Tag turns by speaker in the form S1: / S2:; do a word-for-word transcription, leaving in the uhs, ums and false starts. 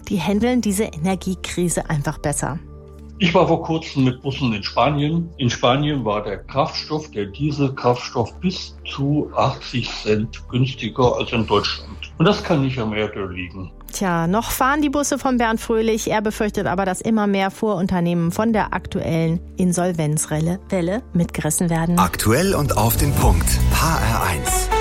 S1: die handeln diese Energiekrise einfach besser.
S2: Ich war vor kurzem mit Bussen in Spanien. In Spanien war der Kraftstoff, der Dieselkraftstoff, bis zu achtzig Cent günstiger als in Deutschland. Und das kann nicht am Erdöl liegen.
S1: Tja, noch fahren die Busse von Bernd Fröhlich. Er befürchtet aber, dass immer mehr Vorunternehmen von der aktuellen Insolvenzwelle mitgerissen werden.
S3: Aktuell und auf den Punkt. H R eins.